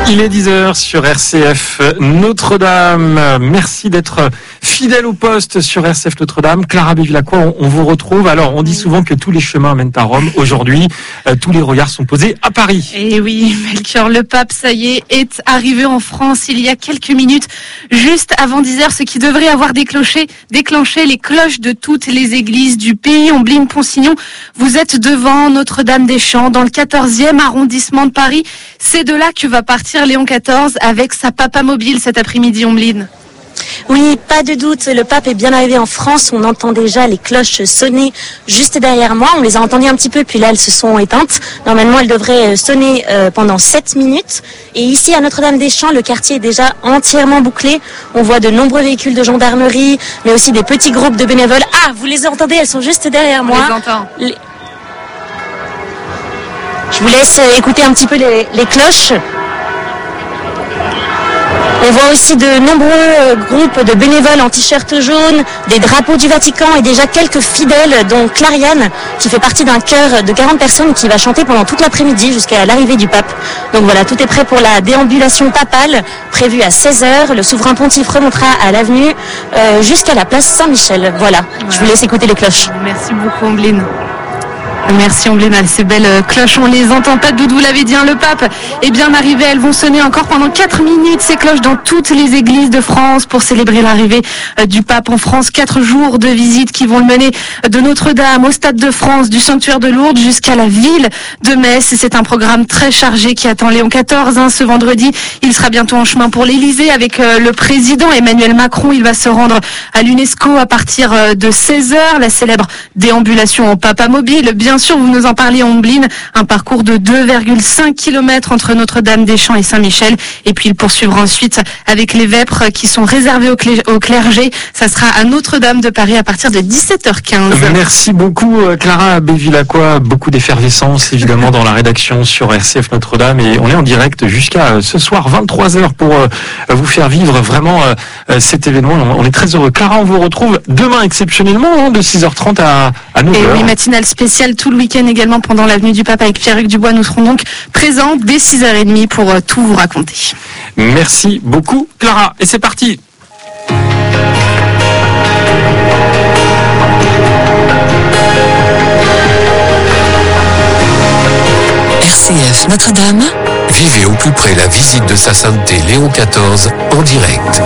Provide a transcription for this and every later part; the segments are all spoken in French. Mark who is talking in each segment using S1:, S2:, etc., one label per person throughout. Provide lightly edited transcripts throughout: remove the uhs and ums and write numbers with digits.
S1: Il est 10h sur RCF Notre-Dame. Merci d'être fidèle au poste sur RCF Notre-Dame. Clara Bévilacqua, on vous retrouve. Alors, on dit souvent que tous les chemins mènent à Rome. Aujourd'hui, tous les regards sont posés à Paris.
S2: Et oui, Melchior, le pape, ça y est arrivé en France il y a quelques minutes, juste avant 10h, ce qui devrait avoir déclenché les cloches de toutes les églises du pays. Ombline Ponsignon, vous êtes devant Notre-Dame-des-Champs, dans le 14e arrondissement de Paris. C'est de là que va partir Léon XIV avec sa papamobile cet après-midi, Ombline.
S3: Oui, pas de doute, le pape est bien arrivé en France. On entend déjà les cloches sonner juste derrière moi. On les a entendues un petit peu, puis là elles se sont éteintes. Normalement, elles devraient sonner pendant 7 minutes. Et ici, à Notre-Dame-des-Champs, le quartier est déjà entièrement bouclé. On voit de nombreux véhicules de gendarmerie, mais aussi des petits groupes de bénévoles. Ah, vous les entendez, elles sont juste derrière moi.
S2: On les entend.
S3: Je vous laisse écouter un petit peu les cloches. On voit aussi de nombreux groupes de bénévoles en t-shirt jaune, des drapeaux du Vatican et déjà quelques fidèles, dont Clariane, qui fait partie d'un chœur de 40 personnes qui va chanter pendant toute l'après-midi jusqu'à l'arrivée du pape. Donc voilà, tout est prêt pour la déambulation papale, prévue à 16h. Le souverain pontife remontera à l'avenue jusqu'à la place Saint-Michel. Voilà, je vous laisse écouter les cloches.
S2: Merci beaucoup, Ombline. Merci Ombline, ces belles cloches, on les entend pas, Doudou l'avait dit, le pape est bien arrivé, elles vont sonner encore pendant 4 minutes, ces cloches dans toutes les églises de France pour célébrer l'arrivée du pape en France. 4 jours de visite qui vont le mener de Notre-Dame au Stade de France, du sanctuaire de Lourdes jusqu'à la ville de Metz. C'est un programme très chargé qui attend Léon XIV. Ce vendredi, il sera bientôt en chemin pour l'Élysée avec le président Emmanuel Macron. Il va se rendre à l'UNESCO à partir de 16h, la célèbre déambulation au papamobile. Bien sûr, vous nous en parlez, Ombline, un parcours de 2,5 km entre Notre-Dame-des-Champs et Saint-Michel. Et puis il poursuivra ensuite avec les vêpres qui sont réservées au clergé. Ça sera à Notre-Dame de Paris à partir de 17h15.
S1: Merci beaucoup, Clara Bévilacqua. Beaucoup d'effervescence, évidemment, dans la rédaction sur RCF Notre-Dame. Et on est en direct jusqu'à ce soir, 23h, pour vous faire vivre vraiment cet événement. On est très heureux. Clara, on vous retrouve demain exceptionnellement, de 6h30 à 9h.
S2: Et oui, matinale spéciale tout le week-end également pendant l'avenue du Pape avec Pierre-Hugues Dubois. Nous serons donc présents dès 6h30 pour tout vous raconter.
S1: Merci beaucoup, Clara. Et c'est parti.
S4: RCF Notre-Dame. Vivez au plus près la visite de sa sainteté Léon XIV en direct.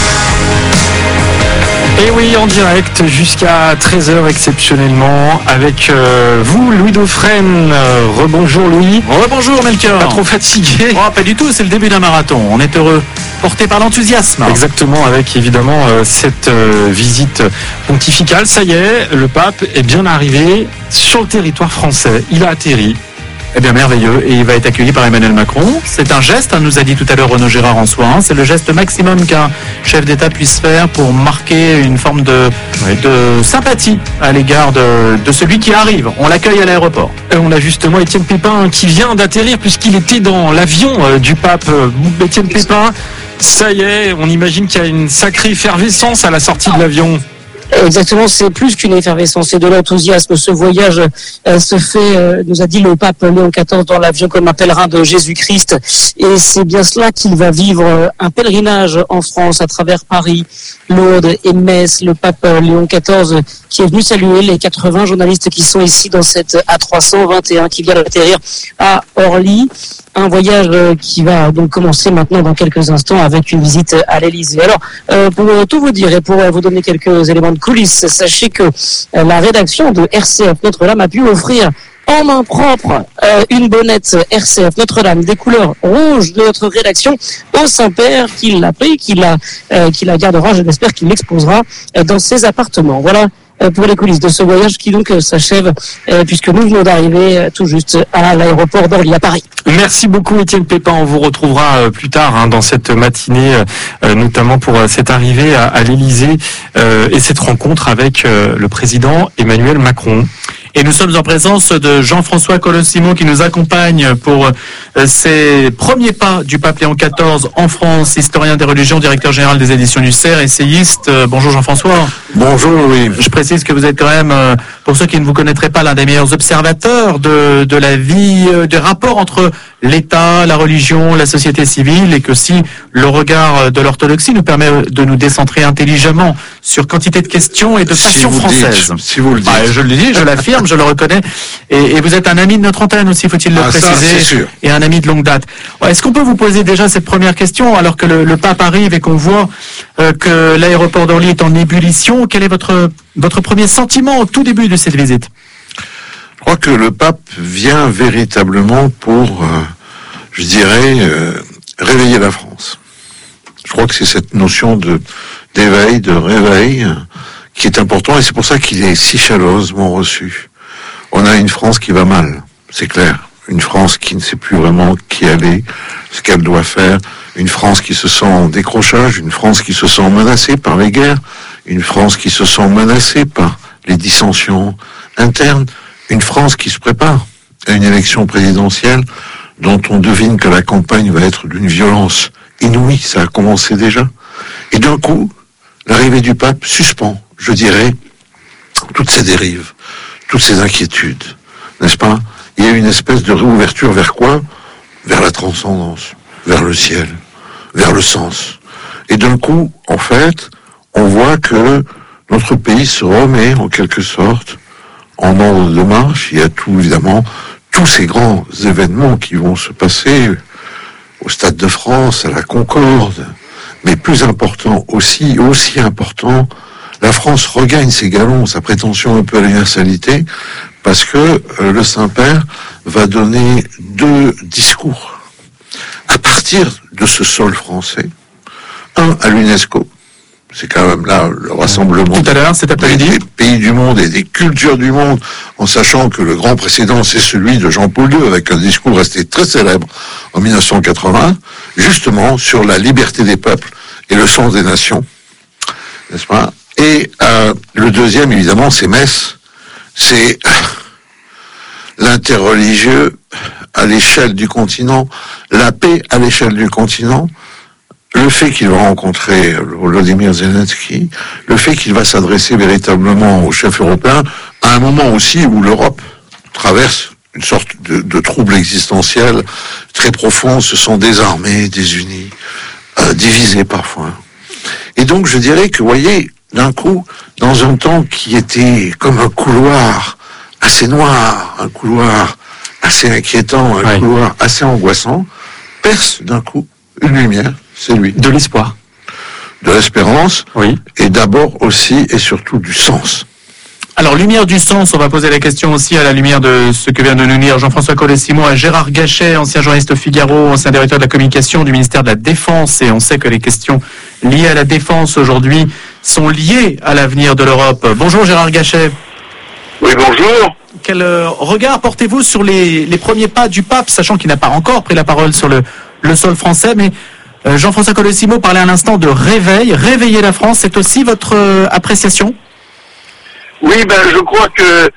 S1: Et oui, en direct jusqu'à 13h exceptionnellement avec vous, Louis Dauphren. Rebonjour Louis.
S5: Rebonjour Melchior.
S1: Pas trop fatigué?
S5: Oh, pas du tout, c'est le début d'un marathon. On est heureux, porté par l'enthousiasme.
S1: Exactement, avec évidemment cette visite pontificale. Ça y est, le pape est bien arrivé sur le territoire français. Il a atterri.
S5: Eh bien, merveilleux. Et il va être accueilli par Emmanuel Macron. C'est un geste, nous a dit tout à l'heure Renaud Gérard en soi. C'est le geste maximum qu'un chef d'État puisse faire pour marquer une forme de sympathie à l'égard de celui qui arrive. On l'accueille à l'aéroport.
S1: Et on a justement Étienne Pépin qui vient d'atterrir puisqu'il était dans l'avion du pape. Étienne Pépin, ça y est, on imagine qu'il y a une sacrée effervescence à la sortie de l'avion.
S6: Exactement, c'est plus qu'une effervescence, c'est de l'enthousiasme. Ce voyage se fait, nous a dit le pape Léon XIV, dans l'avion comme un pèlerin de Jésus-Christ. Et c'est bien cela qu'il va vivre un pèlerinage en France à travers Paris, Lourdes et Metz. Le pape Léon XIV qui est venu saluer les 80 journalistes qui sont ici dans cette A321 qui vient d'atterrir à Orly. Un voyage qui va donc commencer maintenant dans quelques instants avec une visite à l'Élysée. Alors, pour tout vous dire et pour vous donner quelques éléments de coulisses, sachez que la rédaction de RCF Notre-Dame a pu offrir en main propre une bonnette RCF Notre-Dame des couleurs rouges de notre rédaction au Saint-Père qui l'a pris, qui la gardera, je l'espère qu'il l'exposera dans ses appartements. Voilà pour les coulisses de ce voyage qui donc s'achève puisque nous venons d'arriver tout juste à l'aéroport d'Orly à Paris.
S1: Merci beaucoup Étienne Pépin, on vous retrouvera plus tard dans cette matinée, notamment pour cette arrivée à l'Élysée et cette rencontre avec le président Emmanuel Macron.
S5: Et nous sommes en présence de Jean-François Colosimo qui nous accompagne pour ses premiers pas du pape Léon XIV en France, historien des religions, directeur général des éditions du CERF, essayiste. Bonjour Jean-François.
S7: Bonjour Louis.
S5: Je précise que vous êtes quand même, pour ceux qui ne vous connaîtraient pas, l'un des meilleurs observateurs de la vie, des rapports entre l'État, la religion, la société civile, et que si le regard de l'orthodoxie nous permet de nous décentrer intelligemment sur quantité de questions et de passions françaises.
S7: Si vous le dites.
S5: Je le dis, je l'affirme, je le reconnais. Et vous êtes un ami de notre antenne aussi, faut-il le préciser.
S7: Ça, c'est sûr.
S5: Et un ami de longue date. Est-ce qu'on peut vous poser déjà cette première question, alors que le pape arrive et qu'on voit que l'aéroport d'Orly est en ébullition? Quel est votre premier sentiment au tout début de cette visite?
S7: Je crois que le pape vient véritablement pour, je dirais, réveiller la France. Je crois que c'est cette notion d'éveil, de réveil, qui est important, et c'est pour ça qu'il est si chaleureusement reçu. On a une France qui va mal, c'est clair. Une France qui ne sait plus vraiment qui elle est, ce qu'elle doit faire. Une France qui se sent en décrochage, une France qui se sent menacée par les guerres, une France qui se sent menacée par les dissensions internes, une France qui se prépare à une élection présidentielle dont on devine que la campagne va être d'une violence inouïe, ça a commencé déjà. Et d'un coup, l'arrivée du pape suspend, je dirais, toutes ces dérives, toutes ces inquiétudes, n'est-ce pas? Il y a une espèce de réouverture vers quoi? Vers la transcendance, vers le ciel, vers le sens. Et d'un coup, en fait, on voit que notre pays se remet en quelque sorte en ordre de marche. Il y a évidemment, tous ces grands événements qui vont se passer au Stade de France, à la Concorde, mais plus important aussi important, la France regagne ses galons, sa prétention un peu à l'universalité, parce que le Saint-Père va donner 2 discours à partir de ce sol français. Un à l'UNESCO, c'est quand même là le rassemblement
S5: tout à l'heure, cet après-midi,
S7: des pays du monde et des cultures du monde, en sachant que le grand précédent, c'est celui de Jean-Paul II, avec un discours resté très célèbre en 1980, justement sur la liberté des peuples et le sens des nations, n'est-ce pas? Et le deuxième, évidemment, c'est Metz, c'est l'interreligieux à l'échelle du continent, la paix à l'échelle du continent, le fait qu'il va rencontrer Volodymyr Zelensky, le fait qu'il va s'adresser véritablement aux chefs européens, à un moment aussi où l'Europe traverse une sorte de trouble existentiel très profond, se sont désarmés, désunis, divisés parfois. Et donc je dirais que, vous voyez, d'un coup, dans un temps qui était comme un couloir assez noir, un couloir assez inquiétant, un couloir assez angoissant, perce d'un coup une lumière, c'est lui.
S1: De l'espoir.
S7: De l'espérance,
S1: oui.
S7: Et d'abord aussi et surtout du sens.
S5: Alors, lumière du sens, on va poser la question aussi à la lumière de ce que vient de nous dire Jean-François Colosimo à Gérard Gachet, ancien journaliste au Figaro, ancien directeur de la communication du ministère de la Défense, et on sait que les questions liées à la défense aujourd'hui sont liées à l'avenir de l'Europe. Bonjour Gérard Gachet.
S8: Oui, bonjour.
S5: Quel regard portez-vous sur les premiers pas du pape, sachant qu'il n'a pas encore pris la parole sur le sol français, mais Jean-François Colosimo parlait à l'instant de réveiller la France, c'est aussi votre appréciation?
S8: Oui, je crois que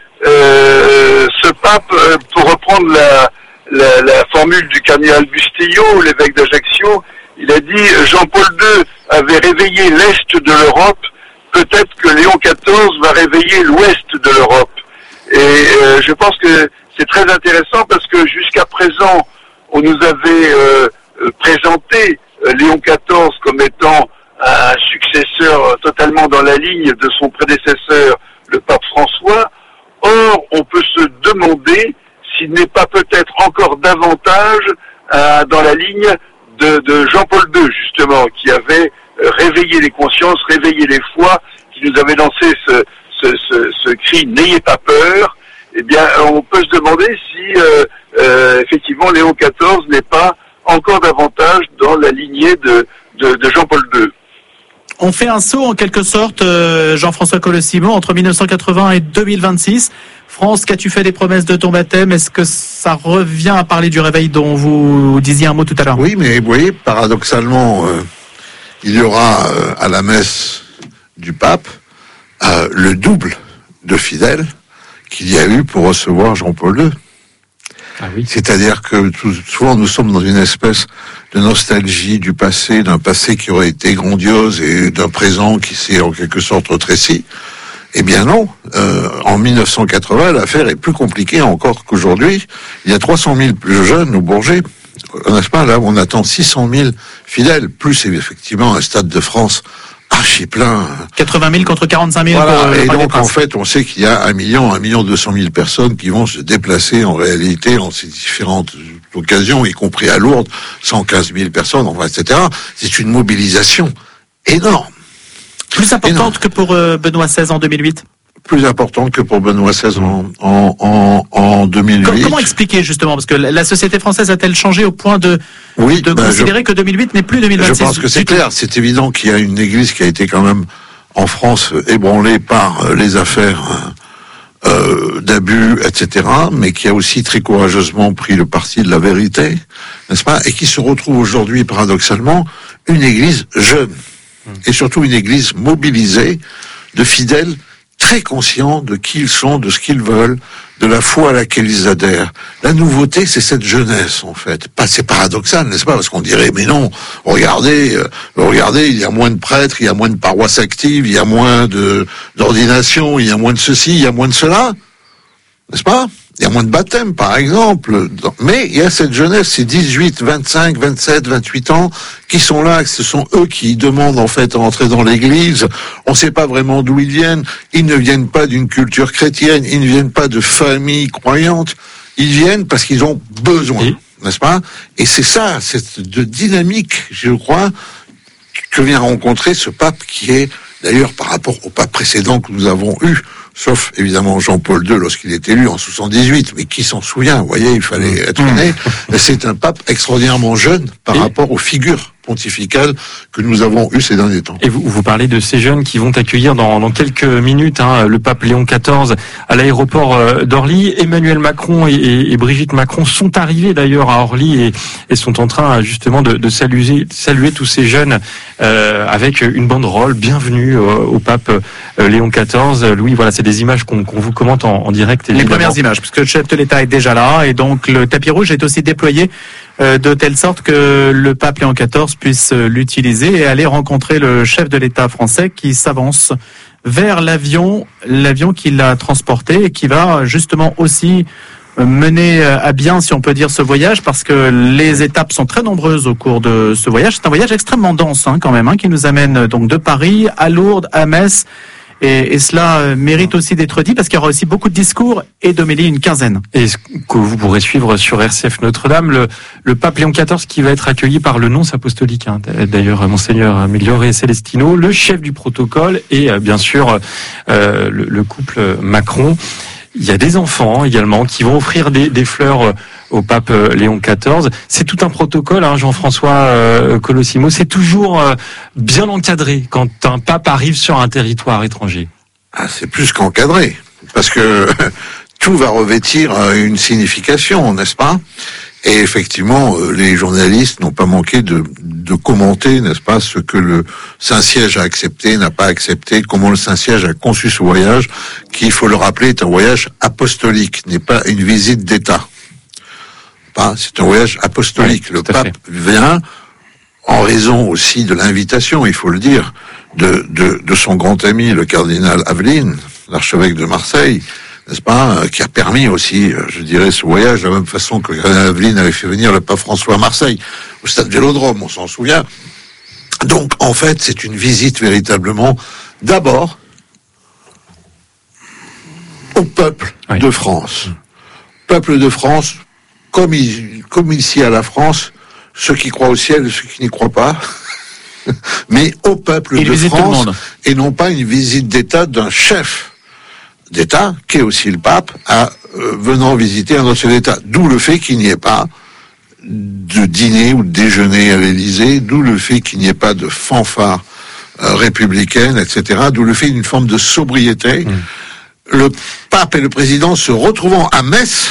S8: ce pape, pour reprendre la formule du cardinal Bustillo, l'évêque d'Ajaccio, il a dit Jean-Paul II avait réveillé l'Est de l'Europe, peut-être que Léon XIV va réveiller l'Ouest de l'Europe. Et je pense que c'est très intéressant parce que jusqu'à présent, on nous avait présenté Léon XIV comme étant un successeur totalement dans la ligne de son prédécesseur, le pape François. Or, on peut se demander s'il n'est pas peut-être encore davantage dans la ligne de Jean-Paul II, justement, qui avait réveillé les consciences, réveillé les foi, qui nous avait lancé ce cri « N'ayez pas peur ». Eh bien, on peut se demander si, effectivement, Léon XIV n'est pas encore davantage dans la lignée de Jean-Paul II.
S5: On fait un saut en quelque sorte, Jean-François Colosimo, entre 1980 et 2026. France, qu'as-tu fait des promesses de ton baptême? Est-ce que ça revient à parler du réveil dont vous disiez un mot tout à l'heure?
S7: Oui, mais vous voyez, paradoxalement, il y aura à la messe du pape le double de fidèles qu'il y a eu pour recevoir Jean-Paul II.
S1: Ah oui.
S7: C'est-à-dire que souvent nous sommes dans une espèce de nostalgie du passé, d'un passé qui aurait été grandiose et d'un présent qui s'est en quelque sorte rétréci. Eh bien non, en 1980, l'affaire est plus compliquée encore qu'aujourd'hui. Il y a 300 000 plus jeunes au Bourget, n'est-ce pas? Là, on attend 600 000 fidèles, plus effectivement un Stade de France archi plein.
S5: 80 000 contre 45 000
S7: Voilà.
S5: pour
S7: Et
S5: Parc des
S7: donc,
S5: Princes.
S7: en fait, on sait qu'il y a 1 million 200 000 personnes qui vont se déplacer en réalité en ces différentes occasions, y compris à Lourdes, 115 000 personnes, enfin, etc. C'est une mobilisation énorme.
S5: Plus importante que pour Benoît XVI en 2008.
S7: Plus importante que pour Benoît XVI en 2008.
S5: Comment expliquer justement? Parce que la société française a-t-elle changé au point de considérer que 2008 n'est plus 2026?
S7: Je pense que c'est clair. C'est évident qu'il y a une église qui a été quand même en France ébranlée par les affaires d'abus, etc., mais qui a aussi très courageusement pris le parti de la vérité, n'est-ce pas? Et qui se retrouve aujourd'hui, paradoxalement, une église jeune. Et surtout une église mobilisée de fidèles très conscients de qui ils sont, de ce qu'ils veulent, de la foi à laquelle ils adhèrent. La nouveauté, c'est cette jeunesse, en fait. C'est paradoxal, n'est-ce pas? Parce qu'on dirait, mais non, regardez, il y a moins de prêtres, il y a moins de paroisses actives, il y a moins d'ordinations, il y a moins de ceci, il y a moins de cela. N'est-ce pas? Il y a moins de baptêmes, par exemple. Mais il y a cette jeunesse, ces 18, 25, 27, 28 ans, qui sont là, ce sont eux qui demandent, en fait, à entrer dans l'église. On ne sait pas vraiment d'où ils viennent. Ils ne viennent pas d'une culture chrétienne. Ils ne viennent pas de familles croyantes. Ils viennent parce qu'ils ont besoin. N'est-ce pas? Et c'est ça, cette dynamique, je crois, que vient rencontrer ce pape qui est, d'ailleurs, par rapport au pape précédent que nous avons eu, sauf évidemment Jean-Paul II lorsqu'il est élu en 78, mais qui s'en souvient, vous voyez, il fallait être né. C'est un pape extraordinairement jeune par rapport aux figures pontificales que nous avons eues ces derniers temps.
S1: Et vous parlez de ces jeunes qui vont accueillir dans quelques minutes le pape Léon XIV à l'aéroport d'Orly. Emmanuel Macron et Brigitte Macron sont arrivés d'ailleurs à Orly et sont en train justement de saluer tous ces jeunes avec une banderole. Bienvenue au pape Léon XIV. Louis, voilà, c'est des images qu'on vous commente en direct.
S5: Les premières images, puisque le chef de l'État est déjà là et donc le tapis rouge est aussi déployé de telle sorte que le pape Léon XIV puisse l'utiliser et aller rencontrer le chef de l'État français qui s'avance vers l'avion qui l'a transporté et qui va justement aussi mener à bien, si on peut dire, ce voyage, parce que les étapes sont très nombreuses au cours de ce voyage. C'est un voyage extrêmement dense quand même, qui nous amène donc de Paris à Lourdes, à Metz. Et cela mérite aussi d'être dit parce qu'il y aura aussi beaucoup de discours et d'homélies, une quinzaine. Et ce que vous pourrez suivre sur RCF Notre-Dame, le pape Léon XIV qui va être accueilli par le nonce apostolique, d'ailleurs Monseigneur Migliore Celestino, le chef du protocole et bien sûr le couple Macron. Il y a des enfants également qui vont offrir des fleurs au pape Léon XIV. C'est tout un protocole, Jean-François Colossimo. C'est toujours bien encadré quand un pape arrive sur un territoire étranger.
S7: Ah, c'est plus qu'encadré, parce que tout va revêtir une signification, n'est-ce pas? Et effectivement, les journalistes n'ont pas manqué de commenter, n'est-ce pas, ce que le Saint-Siège a accepté, n'a pas accepté, comment le Saint-Siège a conçu ce voyage, qui, il faut le rappeler, est un voyage apostolique, n'est pas une visite d'État. C'est un voyage apostolique. Oui, le pape vient en raison aussi de l'invitation, il faut le dire, de son grand ami, le cardinal Aveline, l'archevêque de Marseille, n'est-ce pas, qui a permis aussi, je dirais, ce voyage, de la même façon que le cardinal Aveline avait fait venir le pape François à Marseille, au stade Vélodrome, on s'en souvient. Donc, en fait, c'est une visite véritablement, d'abord, au peuple de France. Peuple de France, comme ici à la France, ceux qui croient au ciel et ceux qui n'y croient pas, mais au peuple de France, et non pas une visite d'État d'un chef d'État, qui est aussi le pape, venant visiter un autre chef d'État. D'où le fait qu'il n'y ait pas de dîner ou de déjeuner à l'Élysée, d'où le fait qu'il n'y ait pas de fanfare républicaine, etc., d'où le fait d'une forme de sobriété. Le pape et le président se retrouvant à Metz,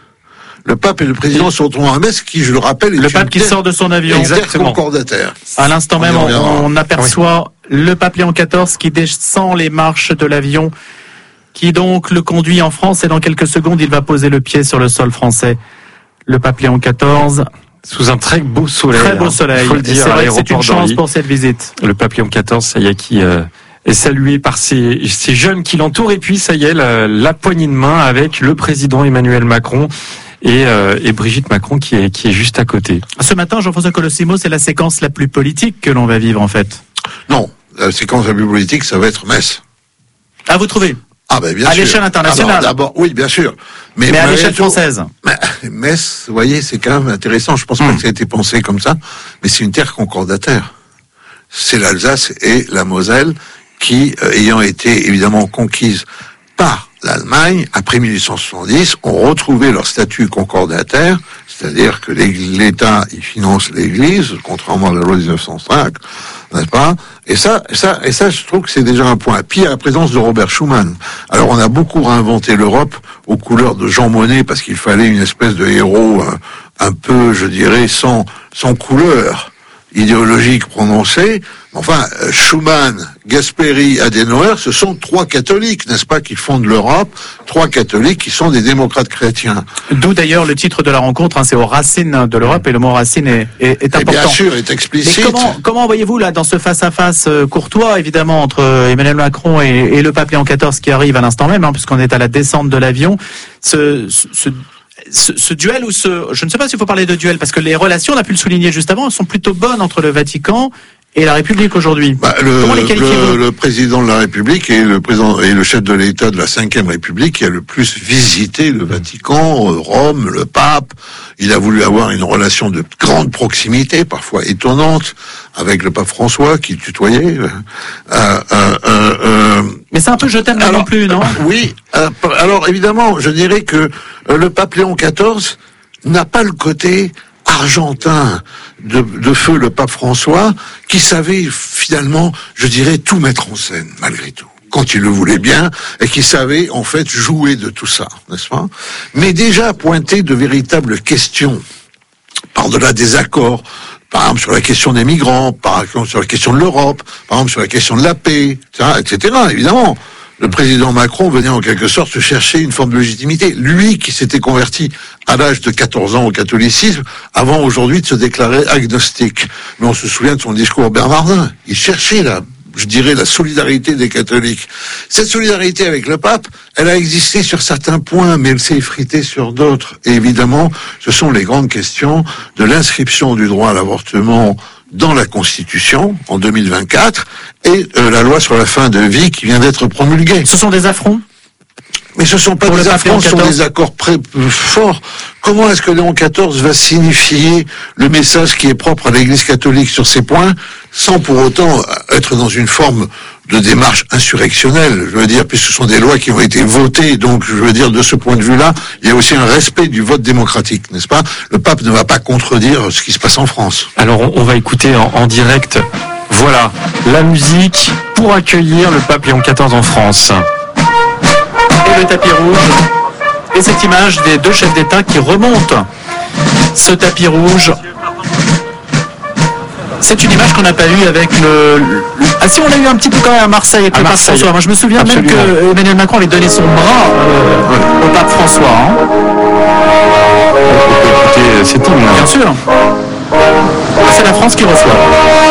S7: qui, je le rappelle, est
S5: le pape qui sort de son avion,
S7: concordataire.
S5: À l'instant même, on aperçoit le pape Léon XIV qui descend les marches de l'avion qui donc le conduit en France et dans quelques secondes, il va poser le pied sur le sol français. Le pape Léon XIV.
S1: Sous un très beau soleil.
S5: Très beau soleil.
S1: Faut le dire,
S5: c'est vrai que c'est
S1: l'aéroport
S5: une chance
S1: d'Orly.
S5: pour cette visite.
S1: Le pape Léon XIV, ça y est, qui est salué par ces jeunes qui l'entourent. Et puis, ça y est, la poignée de main avec le président Emmanuel Macron et Brigitte Macron qui est juste à côté.
S5: Ce matin, Jean-François Colossimo, c'est la séquence la plus politique que l'on va vivre, en fait.
S7: Non, la séquence la plus politique, ça va être Metz.
S5: Ah, vous trouvez?
S7: Ah ben bien
S5: À
S7: sûr.
S5: l'échelle internationale.
S7: Alors, d'abord, oui, bien sûr.
S5: Mais à l'échelle française.
S7: Metz, vous voyez, c'est quand même intéressant. Je pense pas que ça a été pensé comme ça, mais c'est une terre concordataire. C'est l'Alsace et la Moselle qui, ayant été évidemment conquises par l'Allemagne, après 1870, ont retrouvé leur statut concordataire, c'est-à-dire que l'État, il finance l'Église, contrairement à la loi de 1905, n'est-ce pas? Et ça, je trouve que c'est déjà un point. Puis, à la présence de Robert Schuman. Alors, on a beaucoup réinventé l'Europe aux couleurs de Jean Monnet, parce qu'il fallait une espèce de héros un peu, je dirais, sans couleur idéologique prononcée. Enfin, Schuman, Gasperi, Adenauer, ce sont trois catholiques, n'est-ce pas, qui fondent l'Europe, trois catholiques qui sont des démocrates chrétiens.
S5: D'où d'ailleurs le titre de la rencontre, c'est aux racines de l'Europe, et le mot racine est important.
S7: Et bien sûr, est explicite.
S5: Mais comment voyez-vous là, dans ce face-à-ce courtois, évidemment, entre Emmanuel Macron et le pape Léon XIV qui arrive à l'instant même, puisqu'on est à la descente de l'avion, ce duel ou je ne sais pas s'il faut parler de duel, parce que les relations, on a pu le souligner juste avant, sont plutôt bonnes entre le Vatican et la République aujourd'hui. Comment les qualifiez-vous ?
S7: Le président de la République et le chef de l'État de la Ve République qui a le plus visité le Vatican, Rome, le pape. Il a voulu avoir une relation de grande proximité, parfois étonnante, avec le pape François qui le tutoyait.
S5: Mais c'est un peu je t'aime non plus, non ?
S7: Oui. Alors évidemment, je dirais que le pape Léon XIV n'a pas le côté argentin de feu le pape François, qui savait finalement, je dirais, tout mettre en scène, malgré tout, quand il le voulait bien, et qui savait en fait jouer de tout ça, n'est-ce pas ? Mais déjà pointer de véritables questions, par-delà des accords, par exemple sur la question des migrants, par exemple sur la question de l'Europe, par exemple sur la question de la paix, etc., évidemment. Le président Macron venait en quelque sorte se chercher une forme de légitimité. Lui qui s'était converti à l'âge de 14 ans au catholicisme, avant aujourd'hui de se déclarer agnostique. Mais on se souvient de son discours bernardin. Il cherchait la solidarité des catholiques. Cette solidarité avec le pape, elle a existé sur certains points, mais elle s'est effritée sur d'autres. Et évidemment, ce sont les grandes questions de l'inscription du droit à l'avortement dans la Constitution en 2024 et la loi sur la fin de vie qui vient d'être promulguée.
S5: Ce sont des affronts ?
S7: Mais ce sont pas des affronts, ce sont des accords forts. Comment est-ce que Léon XIV va signifier le message qui est propre à l'Église catholique sur ces points, sans pour autant être dans une forme de démarche insurrectionnelle, je veux dire, puisque ce sont des lois qui ont été votées, donc je veux dire, de ce point de vue-là, il y a aussi un respect du vote démocratique, n'est-ce pas ? Le pape ne va pas contredire ce qui se passe en France.
S1: Alors on va écouter en direct, voilà, la musique pour accueillir le pape Léon XIV en France.
S5: Et le tapis rouge, et cette image des deux chefs d'État qui remontent ce tapis rouge. C'est une image qu'on n'a pas eue avec Ah si, on l'a eu un petit peu quand même à Marseille avec le pape François. Moi je me souviens Absolument. Même que Emmanuel Macron avait donné son bras au pape François.
S1: Écoutez, c'est tout.
S5: Bien sûr. C'est la France qui reçoit.